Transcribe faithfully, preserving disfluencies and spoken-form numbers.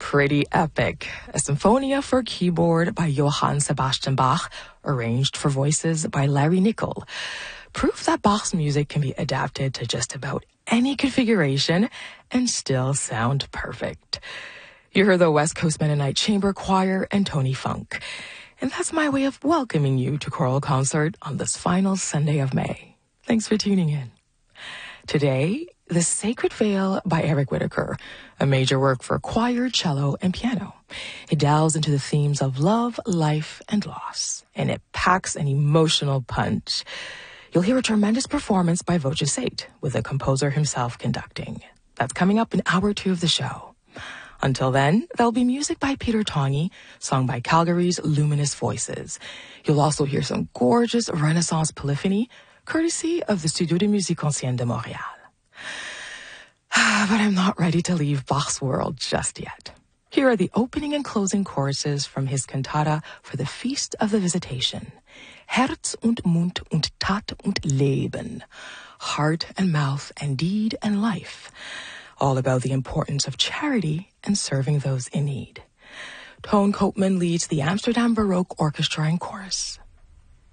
pretty epic. A Symphonia for keyboard by Johann Sebastian Bach, arranged for voices by Larry Nickel. Proof that Bach's music can be adapted to just about any configuration and still sound perfect. You heard the West Coast Mennonite Chamber Choir and Tony Funk. And that's my way of welcoming you to Choral Concert on this final Sunday of May. Thanks for tuning in. Today, The Sacred Veil by Eric Whitacre, a major work for choir, cello, and piano. It delves into the themes of love, life, and loss, and it packs an emotional punch. You'll hear a tremendous performance by Voce eight, with the composer himself conducting. That's coming up in hour two of the show. Until then, there'll be music by Peter Tongi, sung by Calgary's Luminous Voices. You'll also hear some gorgeous Renaissance polyphony, courtesy of the Studio de Musique Ancienne de Montréal. But I'm not ready to leave Bach's world just yet. Here are the opening and closing choruses from his cantata for the Feast of the Visitation. Herz und Mund und Tat und Leben. Heart and mouth and deed and life. All about the importance of charity and serving those in need. Tone Koopman leads the Amsterdam Baroque Orchestra and Chorus.